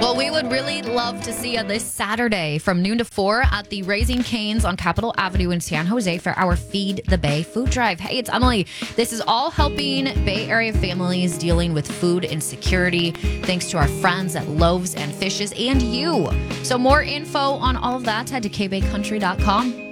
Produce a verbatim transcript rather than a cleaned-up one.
Well, we would really love to see you this Saturday from noon to four at the Raising Cane's on Capitol Avenue in San Jose for our Feed the Bay food drive. Hey, it's Emily. This is all helping Bay Area families dealing with food insecurity, thanks to our friends at Loaves and Fishes and you. So more info on all of that, head to k bay country dot com.